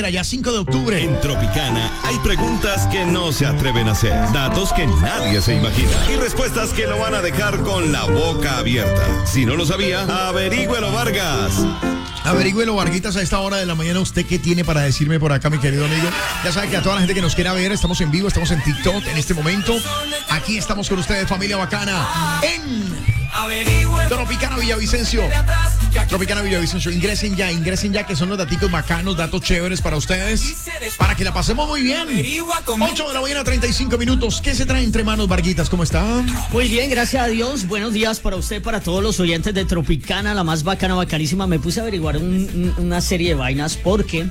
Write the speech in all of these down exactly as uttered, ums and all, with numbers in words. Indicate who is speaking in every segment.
Speaker 1: Ya cinco de octubre.
Speaker 2: En Tropicana hay preguntas que no se atreven a hacer, datos que nadie se imagina y respuestas que lo van a dejar con la boca abierta. Si no lo sabía, averígüelo, Vargas.
Speaker 1: Averigüelo, Varguitas, a esta hora de la mañana. ¿Usted qué tiene para decirme por acá, mi querido amigo? Ya sabe que a toda la gente que nos quiera ver, estamos en vivo, estamos en TikTok en este momento. Aquí estamos con ustedes, familia bacana, en Tropicana Villavicencio. Tropicana Villavicencio. Ingresen ya, ingresen ya, que son los daticos bacanos, datos chéveres para ustedes, para que la pasemos muy bien. ocho de la mañana, treinta y cinco minutos. ¿Qué se trae entre manos, Varguitas? ¿Cómo está?
Speaker 3: Muy bien, gracias a Dios. Buenos días para usted, para todos los oyentes de Tropicana, la más bacana, bacanísima. Me puse a averiguar un, un, una serie de vainas porque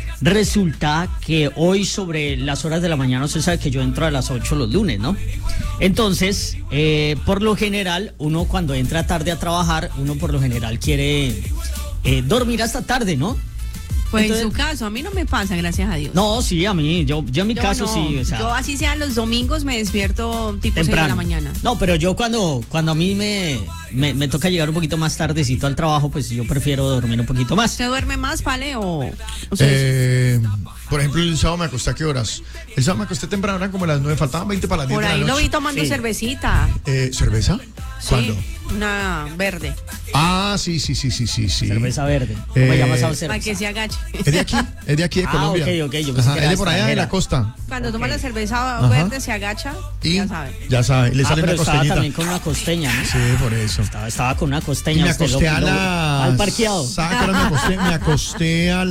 Speaker 3: resulta que hoy sobre las horas de la mañana, usted sabe que yo entro a las ocho los lunes, ¿no? Entonces, eh, por lo general, uno cuando entra tarde a trabajar, uno por lo general quiere eh, dormir hasta tarde, ¿no?
Speaker 4: Pues
Speaker 3: Entonces,
Speaker 4: en su caso, a mí no me pasa, gracias a Dios.
Speaker 3: no, sí, a mí, yo, yo en mi
Speaker 4: Yo
Speaker 3: caso
Speaker 4: no,
Speaker 3: sí, o sea,
Speaker 4: yo así sean los domingos me despierto tipo seis de
Speaker 3: temprano.
Speaker 4: la mañana.
Speaker 3: No, pero yo cuando, cuando a mí me, me, me toca llegar un poquito más tardecito al trabajo, pues yo prefiero dormir un poquito más.
Speaker 4: ¿Usted duerme más, Pale, o...? o sea,
Speaker 1: Eh, por ejemplo, el sábado me acosté, ¿a qué horas? El sábado me acosté temprano, eran como las nueve, faltaban veinte para las diez
Speaker 4: por
Speaker 1: de la
Speaker 4: ahí lo
Speaker 1: noche.
Speaker 4: vi tomando
Speaker 3: Sí.
Speaker 4: cervecita.
Speaker 1: Eh, ¿Cerveza? ¿Cuándo?
Speaker 4: Sí, una verde,
Speaker 1: Ah, sí, sí, sí, sí, sí, sí.
Speaker 3: Cerveza verde. ¿Cómo
Speaker 1: Eh,
Speaker 3: llama esa
Speaker 4: para
Speaker 3: cerveza?
Speaker 4: que se agache.
Speaker 1: Es de aquí, es de aquí de
Speaker 3: Ah,
Speaker 1: Colombia.
Speaker 3: ok, ok, yo pensé
Speaker 1: Ajá,
Speaker 3: que
Speaker 1: es
Speaker 3: era
Speaker 1: de por allá de
Speaker 3: extranjera.
Speaker 1: la costa.
Speaker 4: Cuando toma la cerveza
Speaker 1: Ajá.
Speaker 4: verde se agacha,
Speaker 1: Y
Speaker 4: ya sabe.
Speaker 1: ya sabe, le
Speaker 3: Ah,
Speaker 1: sale
Speaker 3: pero
Speaker 1: una
Speaker 3: estaba
Speaker 1: costeñita.
Speaker 3: también con una costeña, ¿no?
Speaker 1: Sí, por eso.
Speaker 3: Estaba, estaba con una
Speaker 1: Y
Speaker 3: costeña.
Speaker 1: me
Speaker 3: usted
Speaker 1: acosté
Speaker 3: lo-
Speaker 1: a
Speaker 3: lo-
Speaker 1: las...
Speaker 3: Al parqueado.
Speaker 1: ¿Sabe qué hora me acosté? Me acosté a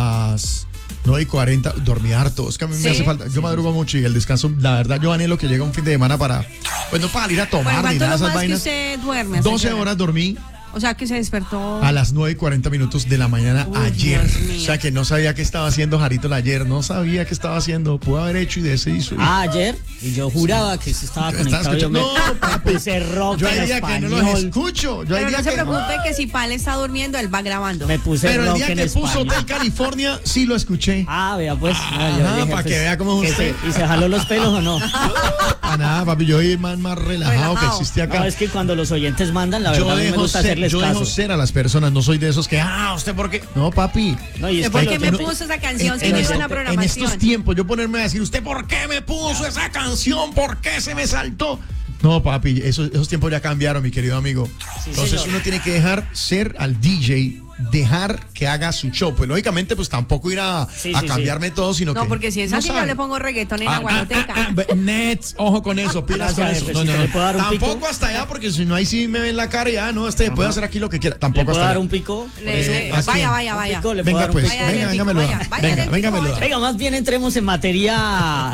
Speaker 1: las nueve y cuarenta. Dormí harto. Es que a mí
Speaker 4: ¿Sí?
Speaker 1: me hace falta. Yo madrugo mucho y el descanso, la verdad, yo anhelo que llegue un fin de semana para... Pues no para ir a
Speaker 4: Bueno,
Speaker 1: tomar ni
Speaker 4: ¿cuánto
Speaker 1: nada de
Speaker 4: es lo
Speaker 1: esas
Speaker 4: más que
Speaker 1: vainas.
Speaker 4: usted duerme? hasta
Speaker 1: doce
Speaker 4: qué hora?
Speaker 1: horas dormí
Speaker 4: O sea, que se despertó...
Speaker 1: a las nueve y cuarenta minutos de la mañana
Speaker 4: Uy,
Speaker 1: ayer.
Speaker 4: Dios mío.
Speaker 1: O sea que no sabía qué estaba haciendo Jarito ayer. No sabía qué estaba haciendo. Pudo haber hecho y deshizo. y-
Speaker 3: Ah, ayer. Y yo juraba que se estaba
Speaker 1: Yo estaba
Speaker 3: conectado. Yo me,
Speaker 1: escuchando- No, papi.
Speaker 3: puse rock
Speaker 1: Yo hay
Speaker 3: en
Speaker 1: día que no los
Speaker 3: español.
Speaker 1: escucho. Yo hay
Speaker 4: Pero
Speaker 1: día
Speaker 4: no se
Speaker 1: que...
Speaker 4: preocupe que si Pale está durmiendo, él va grabando.
Speaker 3: Me puse
Speaker 1: Pero el
Speaker 3: rock
Speaker 1: día
Speaker 3: en
Speaker 1: que puso
Speaker 3: español.
Speaker 1: Hotel California, sí lo escuché.
Speaker 3: Ah, vea pues. No, yo
Speaker 1: Ajá,
Speaker 3: dije,
Speaker 1: para que vea cómo es
Speaker 3: que
Speaker 1: usted.
Speaker 3: se- ¿Y se jaló los pelos o no?
Speaker 1: A nada, papi, yo soy el man más relajado, que
Speaker 4: Relajado.
Speaker 1: existe acá.
Speaker 3: No, es que cuando los oyentes mandan, la
Speaker 1: yo
Speaker 3: verdad a mí me
Speaker 1: dejo,
Speaker 3: gusta
Speaker 1: ser,
Speaker 3: hacerles
Speaker 1: yo
Speaker 3: caso.
Speaker 1: dejo ser a las personas, no soy de esos que, ah, ¿usted por qué? No, papi.
Speaker 3: No, y es
Speaker 4: ¿Por
Speaker 3: que
Speaker 4: qué
Speaker 3: los
Speaker 4: me
Speaker 3: oyentes-
Speaker 4: puso esa canción
Speaker 1: En,
Speaker 4: si
Speaker 1: en
Speaker 4: no
Speaker 1: esto-
Speaker 4: iba en la
Speaker 1: en
Speaker 4: programación?
Speaker 1: estos tiempos, yo ponerme a decir, ¿usted por qué me puso esa canción? ¿Por qué se me saltó? No, papi, esos, esos tiempos ya cambiaron, mi querido amigo.
Speaker 3: Sí,
Speaker 1: Entonces
Speaker 3: señor.
Speaker 1: uno tiene que dejar ser al D J, dejar que haga su show. Pues lógicamente, pues tampoco ir a,
Speaker 3: Sí,
Speaker 1: a
Speaker 3: sí,
Speaker 1: cambiarme todo, sino que...
Speaker 4: No, porque si es así, yo
Speaker 1: sabe.
Speaker 4: le pongo reggaetón en
Speaker 1: Ah,
Speaker 4: la guanoteca.
Speaker 1: ah, ah, ah, Nets, ojo con eso, pilas con
Speaker 3: Gracias,
Speaker 1: eso. No,
Speaker 3: jefecito.
Speaker 1: no, no.
Speaker 3: ¿Le puedo dar un
Speaker 1: Tampoco
Speaker 3: pico?
Speaker 1: hasta allá, porque si no, ahí sí me ven la cara y ya, no, este puede hacer aquí lo que quiera.
Speaker 3: ¿Le
Speaker 1: Tampoco
Speaker 3: puedo
Speaker 1: hasta
Speaker 3: dar
Speaker 1: allá.
Speaker 3: un pico?
Speaker 4: Le-
Speaker 1: Eso,
Speaker 4: le-
Speaker 1: ¿a quién?
Speaker 4: vaya, vaya,
Speaker 3: Un
Speaker 4: vaya.
Speaker 3: pico, le puedo
Speaker 1: Venga,
Speaker 3: dar un
Speaker 1: pues,
Speaker 3: pico.
Speaker 4: Vaya,
Speaker 1: venga,
Speaker 4: Letico,
Speaker 1: véngamelo.
Speaker 4: vaya,
Speaker 1: da.
Speaker 4: vaya,
Speaker 1: Venga,
Speaker 4: Letico,
Speaker 1: véngamelo. da.
Speaker 4: vaya.
Speaker 3: Venga, más bien entremos en materia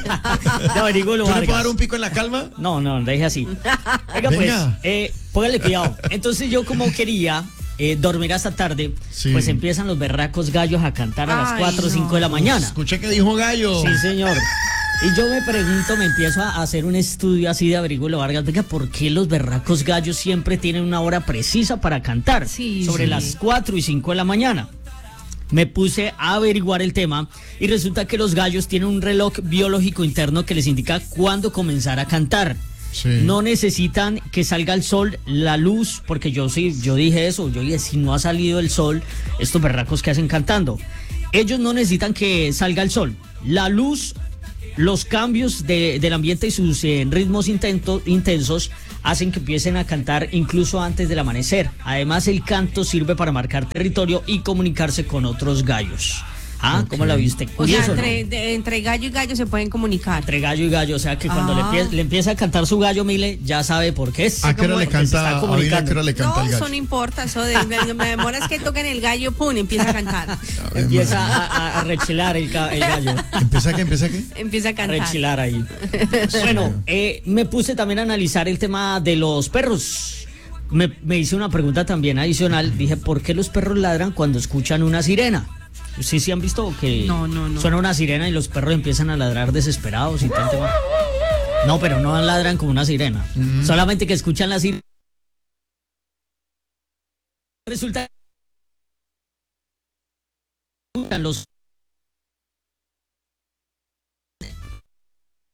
Speaker 3: de Averiguo lo
Speaker 1: ¿Tú le
Speaker 3: Vargas.
Speaker 1: puedo dar un pico en la calma?
Speaker 3: No, no, deje así. Venga, pues,
Speaker 1: Venga.
Speaker 3: eh, póngale cuidado. Entonces yo como quería eh, dormir hasta tarde,
Speaker 1: Sí.
Speaker 3: pues empiezan los berracos gallos a cantar a las
Speaker 4: Ay,
Speaker 3: cuatro o
Speaker 4: no.
Speaker 3: cinco de la mañana.
Speaker 1: Escuché que dijo gallo.
Speaker 3: Sí, señor. Y yo me pregunto, me empiezo a hacer un estudio así de Averiguo lo Vargas. Venga, ¿por qué los berracos gallos siempre tienen una hora precisa para cantar?
Speaker 4: Sí,
Speaker 3: Sobre
Speaker 4: sí.
Speaker 3: las cuatro y cinco de la mañana. Me puse a averiguar el tema y resulta que los gallos tienen un reloj biológico interno que les indica cuándo comenzar a cantar.
Speaker 1: Sí.
Speaker 3: No necesitan que salga el sol, la luz, porque yo sí, yo dije eso, yo dije, si no ha salido el sol, estos berracos que hacen cantando, ellos no necesitan que salga el sol, la luz, los cambios de- del ambiente y sus eh, ritmos intento- intensos hacen que empiecen a cantar incluso antes del amanecer. Además, el canto sirve para marcar territorio y comunicarse con otros gallos. Ah, ¿cómo
Speaker 1: Ok.
Speaker 3: la viste?
Speaker 4: O sea,
Speaker 3: Curioso, ¿no?
Speaker 4: entre, de- entre gallo y gallo se pueden comunicar.
Speaker 3: Entre gallo y gallo, o sea que cuando le,
Speaker 4: Ah.
Speaker 3: empie- le empieza a cantar su gallo, Mile, ya sabe por qué es.
Speaker 1: ¿A qué hora
Speaker 3: Como
Speaker 1: le
Speaker 3: que se está
Speaker 1: canta? A ver, ¿a
Speaker 3: comunicando.
Speaker 1: qué hora le canta
Speaker 4: No,
Speaker 1: el gallo?
Speaker 4: eso no importa, eso de, me, me demora es que toquen el gallo, pum, empieza a cantar.
Speaker 3: Empieza a, a- a rechilar el, ca- el gallo.
Speaker 1: ¿Empieza qué? ¿Empieza qué?
Speaker 4: Empieza a
Speaker 3: A
Speaker 4: cantar.
Speaker 3: rechilar ahí. Bueno, eh, me puse también a analizar el tema de los perros. Me, me hice una pregunta también adicional. Dije, ¿por qué los perros ladran cuando escuchan una sirena? ¿Sí, sí han visto que
Speaker 4: No, no, no.
Speaker 3: suena una sirena y los perros empiezan a ladrar desesperados y todo el tema? No, pero no ladran como una sirena. Solamente que escuchan la sirena. Resulta que los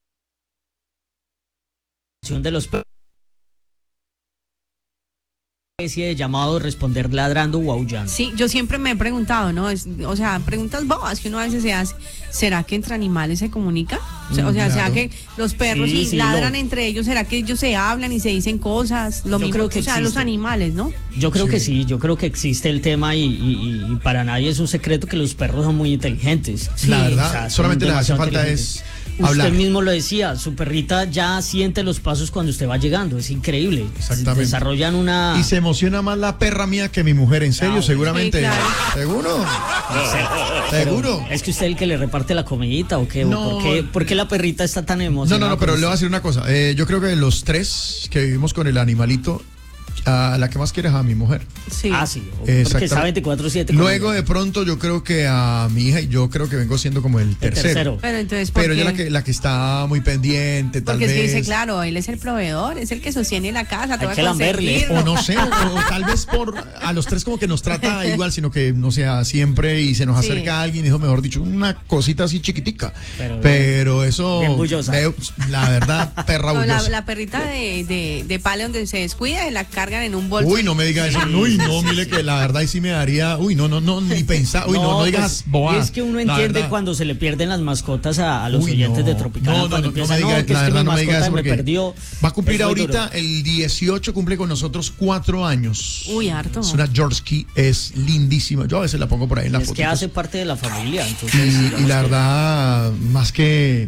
Speaker 3: de los perros especie de llamado, responder ladrando o aullando.
Speaker 4: Sí, yo siempre me he preguntado, ¿no? Es, o sea, preguntas bobas que uno a veces se hace. ¿Será que entre animales se comunica? O sea,
Speaker 1: Mm,
Speaker 4: o sea,
Speaker 1: claro.
Speaker 4: ¿será que los perros
Speaker 3: Sí,
Speaker 4: y
Speaker 3: sí,
Speaker 4: ladran
Speaker 3: lo-
Speaker 4: entre ellos? ¿Será que ellos se hablan y se dicen cosas? Lo
Speaker 3: Yo
Speaker 4: mismo
Speaker 3: creo
Speaker 4: que
Speaker 3: que
Speaker 4: o sea,
Speaker 3: existe.
Speaker 4: los animales, ¿no?
Speaker 3: Yo creo
Speaker 1: Sí.
Speaker 3: que sí, yo creo que existe el tema y, y- y para nadie es un secreto que los perros son muy inteligentes.
Speaker 1: La verdad,
Speaker 3: O sea, son
Speaker 1: solamente les hace
Speaker 3: demasiado
Speaker 1: falta
Speaker 3: inteligentes.
Speaker 1: es
Speaker 3: Usted
Speaker 1: hablar.
Speaker 3: mismo lo decía, su perrita ya siente los pasos cuando usted va llegando, es increíble.
Speaker 1: Exactamente.
Speaker 3: Desarrollan una...
Speaker 1: Y se emociona más la perra mía que mi mujer, en serio,
Speaker 3: Ah,
Speaker 1: seguramente.
Speaker 4: sí, claro.
Speaker 1: ¿Seguro?
Speaker 3: Pero,
Speaker 1: ¿Seguro?
Speaker 3: ¿es que usted el que le reparte la comidita o qué? ¿O
Speaker 1: No.
Speaker 3: ¿Por qué, por qué la perrita está tan
Speaker 1: No,
Speaker 3: emocionada?
Speaker 1: no, no, pero
Speaker 3: con
Speaker 1: le voy a
Speaker 3: usted?
Speaker 1: decir una cosa. Eh, yo creo que los tres que vivimos con el animalito, a la que más quiere es a mi mujer.
Speaker 4: Sí.
Speaker 3: Ah, sí, porque
Speaker 1: Exactamente.
Speaker 3: está veinticuatro siete. con
Speaker 1: Luego
Speaker 3: ella.
Speaker 1: de pronto yo creo que a mi hija y yo creo que vengo siendo como el tercero.
Speaker 3: tercero.
Speaker 4: Pero entonces, ¿por
Speaker 1: Pero
Speaker 4: qué?
Speaker 1: ella la que, la que está muy pendiente, tal
Speaker 4: Porque es que
Speaker 1: vez.
Speaker 4: dice, claro, él es el proveedor, es el que sostiene la casa, te
Speaker 3: Hay
Speaker 4: va a
Speaker 3: que lamberle.
Speaker 1: O no sé, o, o tal vez por a los tres como que nos trata igual, sino que no sea siempre y se nos
Speaker 4: Sí.
Speaker 1: acerca alguien, dijo mejor dicho, una cosita así chiquitica.
Speaker 3: Pero
Speaker 1: Pero,
Speaker 3: bien-
Speaker 1: eso,
Speaker 3: bien bullosa.
Speaker 1: veo, la verdad, perra
Speaker 4: No, la,
Speaker 1: bullosa.
Speaker 4: la perrita de, de, de pale donde se descuida, la cargan en un bolso.
Speaker 1: Uy, no me diga eso. Uy, no, mire que la verdad ahí sí me daría. Uy, no, no, no, ni pensar. Uy, no, no, digas
Speaker 3: pues,
Speaker 1: bobadas.
Speaker 3: Es que uno
Speaker 1: la
Speaker 3: entiende
Speaker 1: verdad.
Speaker 3: cuando se le pierden las mascotas a, a los
Speaker 1: Uy,
Speaker 3: oyentes
Speaker 1: no.
Speaker 3: de Tropicana.
Speaker 1: No, no,
Speaker 3: cuando
Speaker 1: no, no
Speaker 3: empiezan,
Speaker 1: me diga,
Speaker 3: que es
Speaker 1: la
Speaker 3: que
Speaker 1: verdad
Speaker 3: mi
Speaker 1: no me diga
Speaker 3: mascota
Speaker 1: eso
Speaker 3: me
Speaker 1: porque
Speaker 3: perdió.
Speaker 1: va a cumplir
Speaker 3: Es muy
Speaker 1: ahorita
Speaker 3: duro.
Speaker 1: el dieciocho, cumple con nosotros cuatro años.
Speaker 4: Uy, harto.
Speaker 1: Es una Georgie, es lindísima. Yo a veces la pongo por ahí en la
Speaker 3: Es
Speaker 1: foto.
Speaker 3: que hace parte de la familia,
Speaker 1: Y,
Speaker 3: entonces.
Speaker 1: y
Speaker 3: digamos
Speaker 1: la
Speaker 3: que-
Speaker 1: verdad, más que.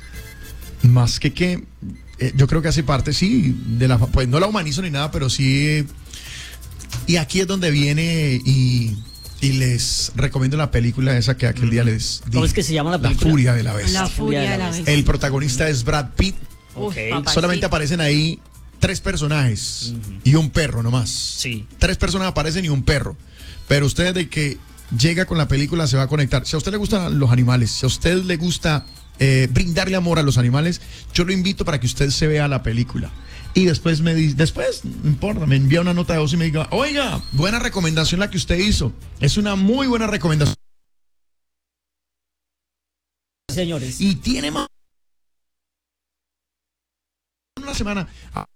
Speaker 1: Más que que. eh, yo creo que hace parte, sí, de la. Pues no la humanizo ni nada, pero sí. Y aquí es donde viene y. Y les recomiendo la película esa que aquel día les di.
Speaker 3: ¿Cómo es que se llama la película?
Speaker 1: La furia de la bestia.
Speaker 4: La furia de la bestia.
Speaker 1: El protagonista es Brad Pitt.
Speaker 4: Uf,
Speaker 3: Ok.
Speaker 4: papá,
Speaker 1: Solamente
Speaker 4: sí.
Speaker 1: aparecen ahí tres personajes y un perro nomás.
Speaker 3: Sí.
Speaker 1: Tres personas aparecen y un perro. Pero usted de que llega con la película se va a conectar. Si a usted le gustan los animales, si a usted le gusta eh, brindarle amor a los animales, yo lo invito para que usted se vea la película. Y después me dice, después, no importa, me envía una nota de voz y me diga, oiga, buena recomendación la que usted hizo. Es una muy buena recomendación.
Speaker 3: Señores.
Speaker 1: Y tiene más una semana.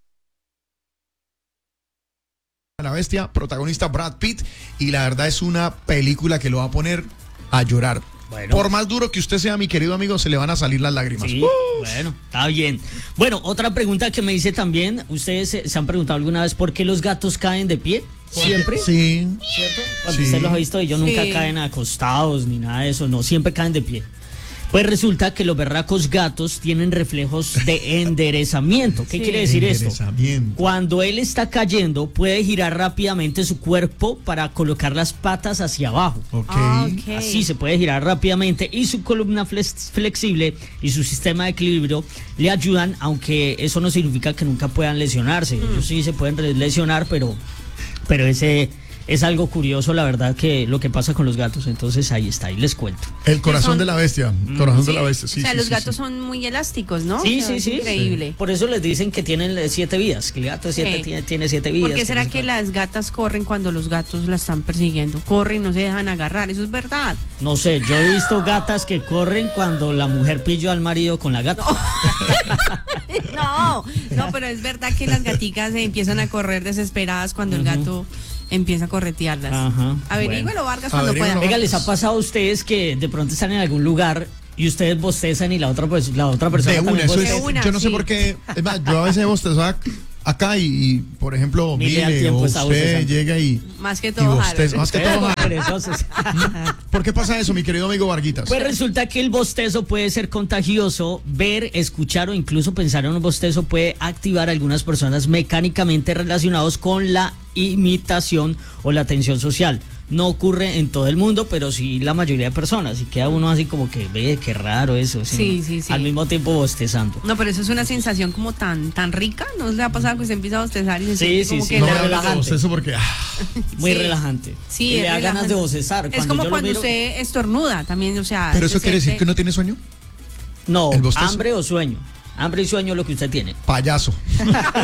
Speaker 1: La bestia, protagonista Brad Pitt, y la verdad es una película que lo va a poner a llorar.
Speaker 3: Bueno.
Speaker 1: Por más duro que usted sea, mi querido amigo, se le van a salir las lágrimas.
Speaker 3: Sí, bueno, está bien. Bueno, otra pregunta que me dice también, ¿ustedes se, se han preguntado alguna vez por qué los gatos caen de pie? ¿Siempre?
Speaker 1: Sí.
Speaker 3: ¿Cierto? Cuando
Speaker 1: Sí.
Speaker 3: usted los ha visto, ellos nunca
Speaker 4: Sí.
Speaker 3: caen acostados ni nada de eso, no, siempre caen de pie. Pues resulta que los berracos gatos tienen reflejos de enderezamiento. ¿Qué
Speaker 4: Sí.
Speaker 3: quiere decir esto?
Speaker 1: Enderezamiento.
Speaker 3: Cuando él está cayendo, puede girar rápidamente su cuerpo para colocar las patas hacia abajo.
Speaker 1: Ok.
Speaker 4: Ah, ok.
Speaker 3: Así se puede girar rápidamente y su columna flex- flexible y su sistema de equilibrio le ayudan, aunque eso no significa que nunca puedan lesionarse. Ellos sí se pueden re- lesionar, pero, pero ese es algo curioso, la verdad, que lo que pasa con los gatos. Entonces ahí está, ahí les cuento.
Speaker 1: El corazón
Speaker 4: son-
Speaker 1: de la bestia. Corazón de
Speaker 4: Sí,
Speaker 1: la bestia. Sí,
Speaker 4: o sea,
Speaker 1: sí,
Speaker 4: los
Speaker 1: sí,
Speaker 4: gatos
Speaker 1: sí.
Speaker 4: son muy elásticos, ¿no?
Speaker 3: Sí,
Speaker 4: O sea,
Speaker 3: sí,
Speaker 4: es
Speaker 3: sí.
Speaker 4: Increíble.
Speaker 3: Por eso les dicen que tienen eh, siete vidas, que el gato siete,
Speaker 4: Sí.
Speaker 3: tiene, tiene siete vidas.
Speaker 4: ¿Por qué será
Speaker 3: no sé
Speaker 4: que
Speaker 3: cuál.
Speaker 4: las gatas corren cuando los gatos la están persiguiendo? Corren, no se dejan agarrar, eso es verdad.
Speaker 3: No sé, yo he visto gatas que corren cuando la mujer pilló al marido con la gata.
Speaker 4: No, no, pero es verdad que las gaticas se empiezan a correr desesperadas cuando el gato empieza a corretearlas.
Speaker 3: Ajá,
Speaker 4: Averígüelo,
Speaker 3: bueno.
Speaker 4: Vargas, cuando
Speaker 1: Averígüelo,
Speaker 4: pueda.
Speaker 3: Venga, ¿les ha pasado a ustedes que de pronto están en algún lugar y ustedes bostezan y la otra, pues, la otra persona
Speaker 1: De una,
Speaker 3: también
Speaker 1: eso
Speaker 3: bosteza?
Speaker 1: es,
Speaker 4: De una,
Speaker 1: yo no sé
Speaker 4: sí.
Speaker 1: por qué. Es más, yo a veces bostezo ac- acá y, y, por ejemplo,
Speaker 3: Mire al
Speaker 1: Mile
Speaker 3: tiempo
Speaker 1: o
Speaker 3: está
Speaker 1: usted
Speaker 3: bostezando.
Speaker 1: llega y,
Speaker 4: Más que
Speaker 1: y
Speaker 4: todo,
Speaker 1: bosteza.
Speaker 4: Harold.
Speaker 1: Más que
Speaker 3: Ustedes
Speaker 1: todo.
Speaker 3: son perezosos.
Speaker 1: ¿Por qué pasa eso, mi querido amigo Varguitas?
Speaker 3: Pues resulta que el bostezo puede ser contagioso. Ver, escuchar o incluso pensar en un bostezo puede activar a algunas personas mecánicamente relacionados con la imitación o la atención social. No ocurre en todo el mundo, pero sí la mayoría de personas. Y queda uno así como que, ve, qué raro eso.
Speaker 4: Sí, sí, sí.
Speaker 3: Al mismo tiempo bostezando.
Speaker 4: No, pero eso es una sensación como tan tan rica. ¿No le ha pasado que se empieza a bostezar y se
Speaker 3: Sí,
Speaker 4: siente
Speaker 3: sí,
Speaker 4: como
Speaker 3: sí.
Speaker 4: que
Speaker 1: no
Speaker 3: le
Speaker 1: me
Speaker 4: la-
Speaker 1: hables de
Speaker 3: relajante.
Speaker 1: bostezo porque. ah,
Speaker 3: Muy
Speaker 4: Sí.
Speaker 3: relajante.
Speaker 4: Sí,
Speaker 3: y
Speaker 4: es
Speaker 3: le da ganas
Speaker 4: relajante.
Speaker 3: de bostezar.
Speaker 4: Es
Speaker 3: Cuando
Speaker 4: como
Speaker 3: yo lo
Speaker 4: cuando
Speaker 3: miro-
Speaker 4: usted estornuda también, o sea.
Speaker 1: Pero eso
Speaker 4: se
Speaker 1: quiere decir
Speaker 4: siente-
Speaker 1: que uno tiene sueño.
Speaker 3: No,
Speaker 1: ¿El bostezo?
Speaker 3: hambre o sueño. Hambre y sueño es lo que usted tiene.
Speaker 1: Payaso.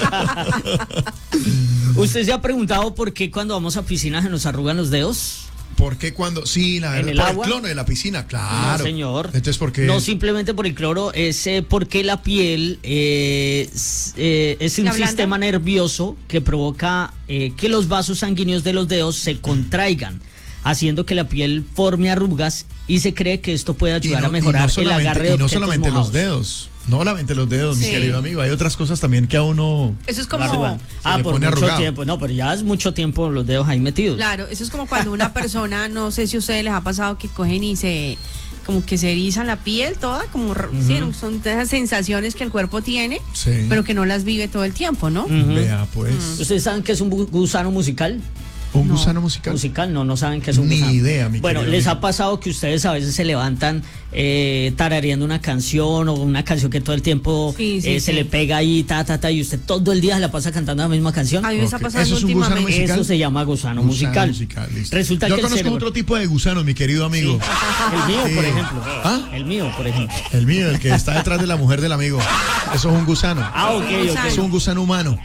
Speaker 3: ¿Usted se ha preguntado por qué cuando vamos a piscina se nos arrugan los dedos?
Speaker 1: ¿Por qué cuando? Sí, la
Speaker 3: ¿En
Speaker 1: verdad.
Speaker 3: el
Speaker 1: Por
Speaker 3: agua?
Speaker 1: el cloro de la piscina, claro.
Speaker 3: No, señor.
Speaker 1: Entonces, ¿por qué?
Speaker 3: No simplemente por el cloro, es eh, porque la piel eh, s- eh, es un
Speaker 4: ¿La blanda?
Speaker 3: sistema nervioso que provoca eh, que los vasos sanguíneos de los dedos se contraigan, haciendo que la piel forme arrugas y se cree que esto puede
Speaker 1: Y
Speaker 3: ayudar
Speaker 1: no-
Speaker 3: a mejorar
Speaker 1: y no
Speaker 3: el
Speaker 1: solamente,
Speaker 3: agarre de
Speaker 1: y no
Speaker 3: objetos
Speaker 1: solamente los
Speaker 3: mojados.
Speaker 1: dedos. No solamente los dedos, mi
Speaker 4: Sí.
Speaker 1: querido amigo. Hay otras cosas también que a uno.
Speaker 4: Eso es
Speaker 3: La
Speaker 4: como...
Speaker 3: arruga. Ah,
Speaker 1: le
Speaker 3: por
Speaker 1: pone
Speaker 3: mucho
Speaker 1: arrugado.
Speaker 3: tiempo. No, pero ya es mucho tiempo los dedos ahí metidos.
Speaker 4: Claro, eso es como cuando una persona, no sé si a ustedes les ha pasado que cogen y se, como que se erizan la piel toda, como, r- sí, son esas sensaciones que el cuerpo tiene,
Speaker 1: Sí.
Speaker 4: pero que no las vive todo el tiempo, ¿no?
Speaker 3: Ujú.
Speaker 1: Vea, pues.
Speaker 3: ¿Ustedes saben qué es un gu- gusano musical?
Speaker 1: Un
Speaker 4: No.
Speaker 1: gusano musical.
Speaker 3: Musical, no, no saben qué es un
Speaker 1: Ni
Speaker 3: gusano.
Speaker 1: idea, mi
Speaker 3: Bueno,
Speaker 1: querido
Speaker 3: les
Speaker 1: amigo.
Speaker 3: ha pasado que ustedes a veces se levantan eh, tarareando una canción o una canción que todo el tiempo
Speaker 4: Sí, sí,
Speaker 3: eh, se
Speaker 4: sí.
Speaker 3: le pega ahí, ta, ta, ta, y usted todo el día se la pasa cantando la misma canción.
Speaker 4: A mí me está
Speaker 1: Ok.
Speaker 4: pasando
Speaker 1: ¿Eso es un gusano
Speaker 4: últimamente.
Speaker 1: musical?
Speaker 3: Eso se llama gusano,
Speaker 1: Gusano
Speaker 3: musical.
Speaker 1: musical, listo.
Speaker 3: Resulta
Speaker 1: Yo
Speaker 3: que el
Speaker 1: conozco
Speaker 3: cerebro-
Speaker 1: otro tipo de gusanos, mi querido amigo.
Speaker 3: El mío, por
Speaker 1: Sí.
Speaker 3: ejemplo.
Speaker 1: ¿Ah?
Speaker 3: El mío, por ejemplo.
Speaker 1: El mío, el que está detrás de la mujer del amigo. Eso es un gusano.
Speaker 3: Ah, ok, ok.
Speaker 1: Es un gusano humano.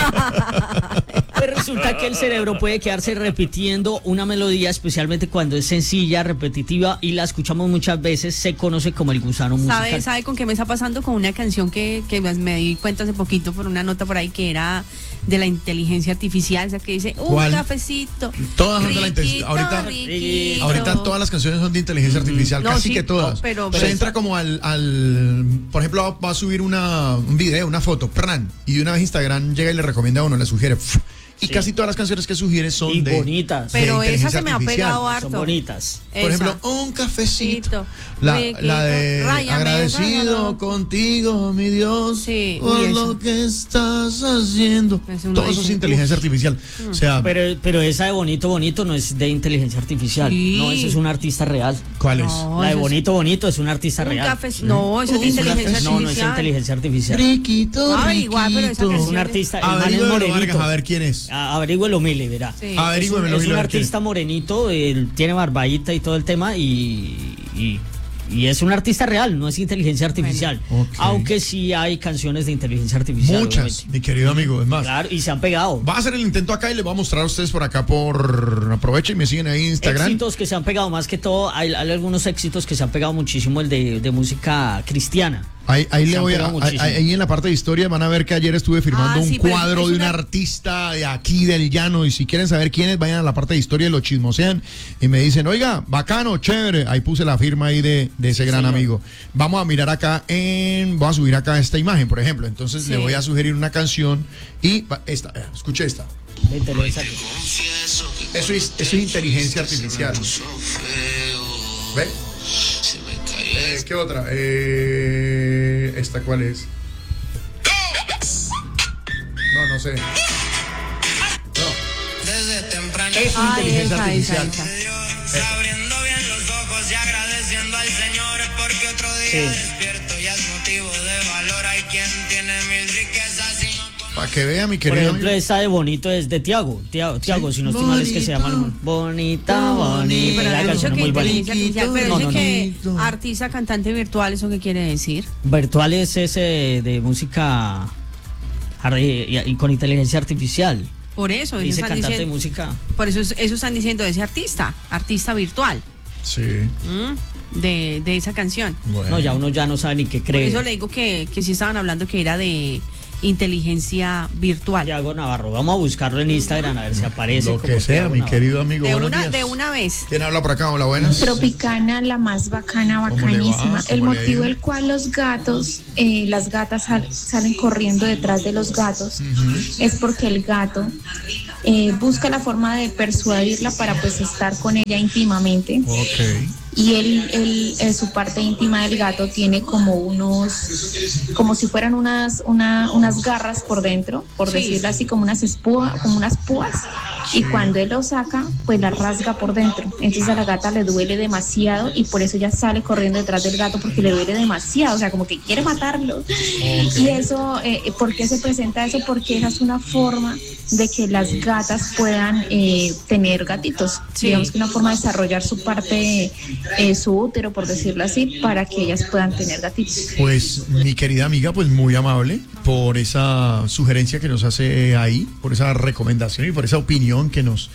Speaker 3: Pues resulta que el cerebro puede quedarse repitiendo una melodía, especialmente cuando es sencilla, repetitiva y la escuchamos muchas veces, se conoce como el gusano musical.
Speaker 4: ¿Sabe, ¿Sabe con qué me está pasando? Con una canción que, que me me di cuenta hace poquito por una nota por ahí que era de la inteligencia artificial, o sea, que dice, un
Speaker 1: ¿Cuál?
Speaker 4: cafecito.
Speaker 1: Todas son de la
Speaker 4: riquito,
Speaker 1: inteligencia- ahorita-
Speaker 4: riquito.
Speaker 1: Ahorita todas las canciones son de inteligencia artificial,
Speaker 4: No,
Speaker 1: casi
Speaker 4: sí,
Speaker 1: que todas.
Speaker 4: no, pero-
Speaker 1: Se
Speaker 4: pero-
Speaker 1: entra como al, al, por ejemplo, va- va a subir una, un video, una foto, pran, y de una vez Instagram llega y le recomienda a uno, le sugiere. pf, Y
Speaker 3: Sí.
Speaker 1: casi todas las canciones que sugiere son
Speaker 3: Y
Speaker 1: de
Speaker 3: bonitas.
Speaker 1: de
Speaker 4: Pero esa
Speaker 1: inteligencia
Speaker 4: se me ha
Speaker 1: artificial.
Speaker 4: pegado
Speaker 3: Son
Speaker 4: harto.
Speaker 3: bonitas.
Speaker 1: Por
Speaker 4: Esa.
Speaker 1: ejemplo, un cafecito.
Speaker 4: Cito,
Speaker 1: La,
Speaker 4: riquito,
Speaker 1: la de
Speaker 4: ráyame,
Speaker 1: agradecido
Speaker 4: ráyame.
Speaker 1: contigo, mi Dios,
Speaker 4: Sí,
Speaker 1: por
Speaker 4: uy,
Speaker 1: lo
Speaker 4: eso.
Speaker 1: que estás haciendo.
Speaker 4: Pues uno
Speaker 1: Todo eso es
Speaker 4: dice,
Speaker 1: inteligencia artificial. O sea,
Speaker 3: Pero, pero esa de Bonito Bonito no es de inteligencia artificial.
Speaker 4: Sí.
Speaker 3: No, ese es un artista real.
Speaker 1: ¿cuál es?
Speaker 4: No,
Speaker 3: La de
Speaker 4: eso es-
Speaker 3: Bonito Bonito es un artista
Speaker 4: Un
Speaker 3: real.
Speaker 4: café, no, eso es de
Speaker 1: Un
Speaker 4: inteligencia
Speaker 1: café.
Speaker 3: No, no es
Speaker 4: artificial.
Speaker 3: inteligencia artificial.
Speaker 1: Riquito,
Speaker 4: Ah, igual, pero esa
Speaker 1: riquito.
Speaker 3: Es
Speaker 4: canción-
Speaker 3: un artista, el man es
Speaker 1: Averígüelo,
Speaker 3: morenito.
Speaker 1: Vargas, a ver quién es.
Speaker 3: A- Averígüelo, Mili, verá.
Speaker 4: Sí.
Speaker 1: Averígüemelo,
Speaker 3: Es un, es
Speaker 1: Mili,
Speaker 3: un
Speaker 1: a ver quién
Speaker 3: artista morenito, él tiene barbadita y todo el tema y, y, y es un artista real, no es inteligencia artificial.
Speaker 1: Bueno. Ok.
Speaker 3: Aunque sí hay canciones de inteligencia artificial.
Speaker 1: Muchas,
Speaker 3: obviamente.
Speaker 1: mi querido amigo. Es más,
Speaker 3: Claro, y se han pegado.
Speaker 1: va a hacer el intento acá y le voy a mostrar a ustedes por acá por... Aprovechen y me siguen ahí en Instagram.
Speaker 3: Éxitos que se han pegado, más que todo, hay, hay algunos éxitos que se han pegado muchísimo, el de, de música cristiana.
Speaker 1: Ahí, ahí
Speaker 3: Se
Speaker 1: le
Speaker 3: han
Speaker 1: voy a,
Speaker 3: pegado
Speaker 1: ahí,
Speaker 3: muchísimo.
Speaker 1: ahí en la parte de historia van a ver que ayer estuve firmando
Speaker 4: Ah,
Speaker 1: un
Speaker 4: sí, pero
Speaker 1: cuadro
Speaker 4: es
Speaker 1: de un
Speaker 4: una-
Speaker 1: artista de aquí del llano y si quieren saber quién es, vayan a la parte de historia y lo chismosean y me dicen, oiga, bacano, chévere. Ahí puse la firma ahí de, de ese
Speaker 3: Sí,
Speaker 1: gran
Speaker 3: señor.
Speaker 1: amigo. Vamos a mirar acá en, voy a subir acá esta imagen, por ejemplo. Entonces
Speaker 4: Sí.
Speaker 1: le voy a sugerir una canción y va- esta, eh, escuche esta.
Speaker 3: De inteligencia
Speaker 1: Eso es, eso es inteligencia artificial. ¿Ve? Eh, ¿Qué otra? Eh, ¿Esta cuál es? No, no sé. No.
Speaker 5: Desde temprano,
Speaker 1: Es
Speaker 4: Ay,
Speaker 1: inteligencia
Speaker 4: esa,
Speaker 1: artificial.
Speaker 4: esa, esa.
Speaker 5: abriendo bien los ojos y agradeciendo al Señor porque otro día
Speaker 3: Sí.
Speaker 5: despierto ya es motivo de valor. Hay quien tiene mil riquezas y no
Speaker 1: Para que vea, mi
Speaker 3: Por
Speaker 1: querido
Speaker 3: ejemplo,
Speaker 1: amigo.
Speaker 3: esta de Bonito es de Tiago. Tiago, Tiago si no estoy mal, es que se llama Bonita, Bonita.
Speaker 4: Pero
Speaker 3: La
Speaker 4: han dicho
Speaker 3: canción es
Speaker 4: que
Speaker 3: muy bonita.
Speaker 4: inteligencia artificial, pero
Speaker 3: No,
Speaker 4: dice
Speaker 3: no, no.
Speaker 4: que
Speaker 1: Bonito.
Speaker 4: artista, cantante virtual, ¿eso qué quiere decir?
Speaker 3: Virtual es ese de música ar- y, y con inteligencia artificial.
Speaker 4: Por eso, ellos
Speaker 3: Dice
Speaker 4: están
Speaker 3: cantante de
Speaker 4: diciendo,
Speaker 3: música.
Speaker 4: por eso, es- eso están diciendo ese artista, artista virtual,
Speaker 1: Sí.
Speaker 4: ¿m? de, de esa canción.
Speaker 1: Bueno.
Speaker 3: No, ya uno ya no sabe ni qué
Speaker 4: Por
Speaker 3: cree.
Speaker 4: eso le digo que, que sí estaban hablando que era de inteligencia virtual.
Speaker 3: Tiago Navarro. Vamos a buscarlo en Instagram a ver si aparece.
Speaker 1: Lo
Speaker 3: como
Speaker 1: que sea,
Speaker 3: Tiago
Speaker 1: mi
Speaker 3: Navarro.
Speaker 1: querido amigo.
Speaker 4: De
Speaker 1: Buenos
Speaker 4: una,
Speaker 1: días.
Speaker 4: de una vez.
Speaker 1: ¿Quién habla por acá? Hola, buenas.
Speaker 6: Tropicana, la más bacana,
Speaker 1: ¿Cómo le va?
Speaker 6: bacanísima. El
Speaker 1: ¿Cómo le ha
Speaker 6: motivo
Speaker 1: ido?
Speaker 6: del cual los gatos, eh, las gatas sal- salen corriendo detrás de los gatos es porque el gato eh, busca la forma de persuadirla para pues estar con ella íntimamente.
Speaker 1: Ok.
Speaker 6: Y él, él, eh, su parte íntima del gato tiene como unos, como si fueran unas, una, unas garras por dentro, por
Speaker 4: Sí.
Speaker 6: decirlo así, como unas espúas, como unas púas. Y cuando él lo saca, pues la rasga por dentro. Entonces a la gata le duele demasiado y por eso ella sale corriendo detrás del gato porque le duele demasiado, o sea, como que quiere matarlo. Y eso, eh, ¿por qué se presenta eso? Porque esa es una forma de que las gatas puedan eh, tener gatitos.
Speaker 4: Sí.
Speaker 6: Digamos que una forma de desarrollar su parte, eh, su útero, por decirlo así, para que ellas puedan tener gatitos.
Speaker 1: Pues mi querida amiga, pues muy amable por esa sugerencia que nos hace ahí, por esa recomendación y por esa opinión que nos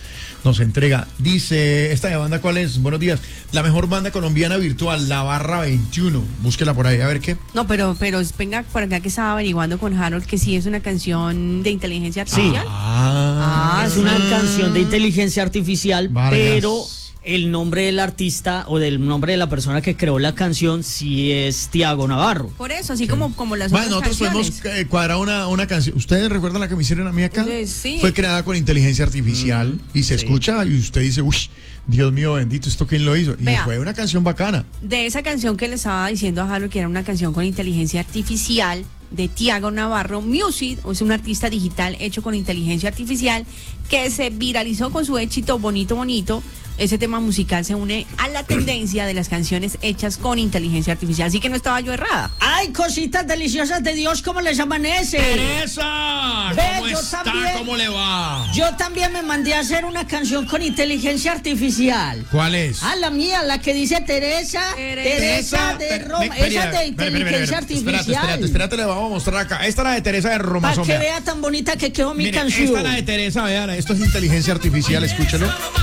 Speaker 1: nos entrega. Dice, ¿esta de banda cuál es? Buenos días. La mejor banda colombiana virtual, La Barra veintiuno. Búsquela por ahí, a ver qué.
Speaker 4: No, pero, pero venga por acá que estaba averiguando con Harold que sí es una canción de inteligencia artificial.
Speaker 1: Ah,
Speaker 3: Ah, es una canción de inteligencia artificial,
Speaker 1: Vargas.
Speaker 3: pero el nombre del artista o del nombre de la persona que creó la canción sí es Tiago Navarro.
Speaker 4: Por eso, así como, como las
Speaker 1: Bueno,
Speaker 4: otras
Speaker 1: nosotros
Speaker 4: canciones.
Speaker 1: podemos eh, cuadrar una, una canción. ¿Ustedes recuerdan la que me hicieron a mí acá?
Speaker 4: Eh, sí.
Speaker 1: Fue creada con inteligencia artificial
Speaker 3: Mm,
Speaker 1: y se
Speaker 3: sí.
Speaker 1: escucha y usted dice, uy, Dios mío bendito, ¿esto quién lo hizo? Y
Speaker 4: Vea.
Speaker 1: fue una canción bacana.
Speaker 4: De esa canción que le estaba diciendo a Harold que era una canción con inteligencia artificial de Tiago Navarro Music, es un artista digital hecho con inteligencia artificial que se viralizó con su éxito Bonito Bonito. Ese tema musical se une a la tendencia de las canciones hechas con inteligencia artificial, así que no estaba yo errada.
Speaker 3: ¡Ay, cositas deliciosas de Dios! ¿Cómo les amanece?
Speaker 1: ¡Teresa!
Speaker 3: Ve,
Speaker 1: ¿Cómo
Speaker 3: yo
Speaker 1: está?
Speaker 3: también.
Speaker 1: ¿Cómo le va?
Speaker 3: Yo también me mandé a hacer una canción con inteligencia artificial.
Speaker 1: ¿Cuál es?
Speaker 3: Ah, la mía, la que dice Teresa, Teresa, de
Speaker 1: Ter-
Speaker 3: Roma.
Speaker 1: ve-
Speaker 3: Esa
Speaker 1: espera,
Speaker 3: de
Speaker 1: espera, espera,
Speaker 3: inteligencia
Speaker 1: espera,
Speaker 3: artificial.
Speaker 1: Espérate, espérate, espérate, le vamos a mostrar acá. Esta es la de Teresa de Roma.
Speaker 3: Para que
Speaker 1: vea.
Speaker 3: vea tan bonita que quedó mi
Speaker 1: Mire,
Speaker 3: canción.
Speaker 1: esta es la de Teresa, vean, esto es inteligencia artificial, escúchalo.